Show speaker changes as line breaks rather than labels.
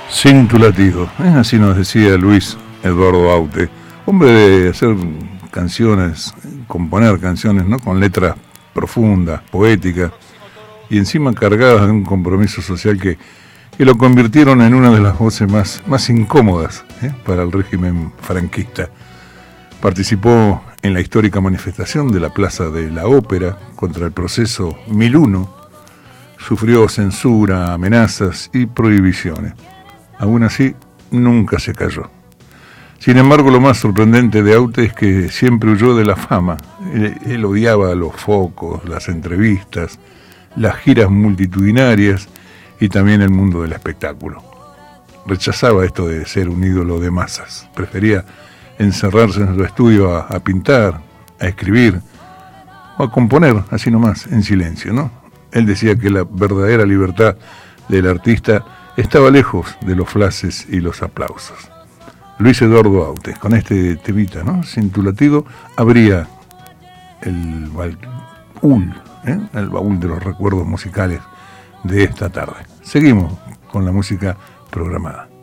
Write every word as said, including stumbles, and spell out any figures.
Sin tu latido, ¿eh? Así nos decía Luis Eduardo Aute, hombre de hacer canciones, componer canciones, ¿no? Con letras profundas, poéticas y encima cargadas de un compromiso social que, que lo convirtieron en una de las voces más, más incómodas, ¿eh? Para el régimen franquista. Participó en la histórica manifestación de la Plaza de la Ópera contra el proceso mil uno, sufrió censura, amenazas y prohibiciones. Aún así, nunca se cayó. Sin embargo, lo más sorprendente de Aute es que siempre huyó de la fama. Él, él odiaba los focos, las entrevistas, las giras multitudinarias y también el mundo del espectáculo. Rechazaba esto de ser un ídolo de masas. Prefería encerrarse en su estudio a, a pintar, a escribir o a componer, así nomás, en silencio, ¿no? Él decía que la verdadera libertad del artista estaba lejos de los flashes y los aplausos. Luis Eduardo Aute, con este temita, ¿no? Sin tu latido, abría el baúl, ¿eh? el baúl de los recuerdos musicales de esta tarde. Seguimos con la música programada.